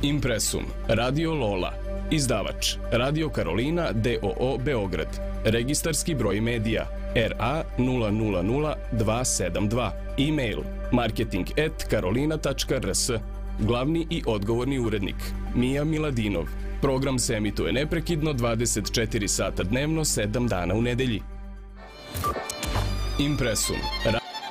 Impresum, Radio Lola, izdavač Radio Karolina DOO Beograd, registarski broj medija RA 000272, e-mail marketing@karolina.rs, glavni i odgovorni urednik Mija Miladinov. Program se emituje neprekidno 24 sata dnevno, 7 dana u nedelji. Impresum.